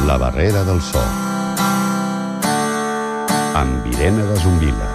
La barrera del so. Amb Irene de Zumbila.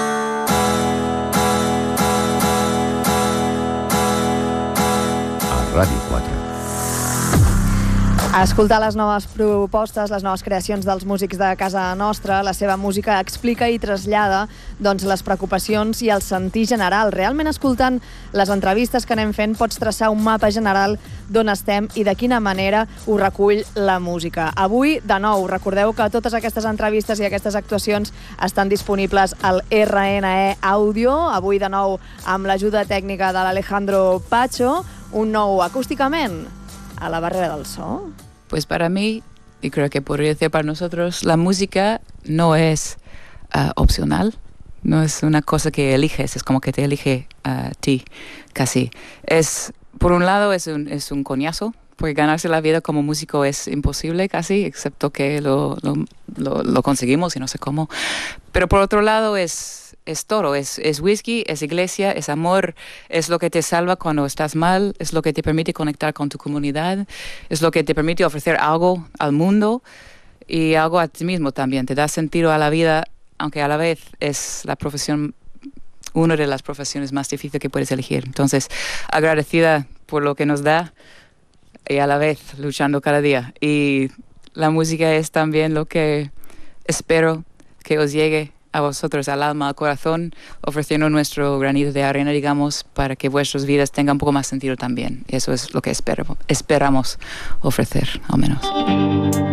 A Ràdio 4. Escoltar les noves propostes, les noves creacions dels músics de casa nostra, la seva música explica i trasllada les preocupacions i el sentir general. Realment escoltant les entrevistes que anem fent pots traçar un mapa general d'on estem i de quina manera ho recull la música. Avui, de nou, recordeu que totes aquestes entrevistes i aquestes actuacions estan disponibles al RNE Audio. Avui, de nou, amb l'ajuda tècnica de l'Alejandro Pacho, un nou acústicament a la barrera del so. Pues para mí, y creo que podría decir para nosotros, la música no es opcional, no es una cosa que eliges, es como que te elige a ti, casi. Por un lado es un coñazo, porque ganarse la vida como músico es imposible casi, excepto que lo conseguimos y no sé cómo. Pero por otro lado es todo, es whisky, es iglesia, es amor, es lo que te salva cuando estás mal, es lo que te permite conectar con tu comunidad, es lo que te permite ofrecer algo al mundo y algo a ti mismo también. Te da sentido a la vida, aunque a la vez es una de las profesiones más difíciles que puedes elegir. Entonces, agradecida por lo que nos da y a la vez luchando cada día. Y la música es también lo que espero que os llegue a vosotros, al alma, al corazón, ofreciendo nuestro granito de arena, digamos, para que vuestras vidas tengan un poco más sentido también. Eso es lo que esperamos ofrecer, al menos.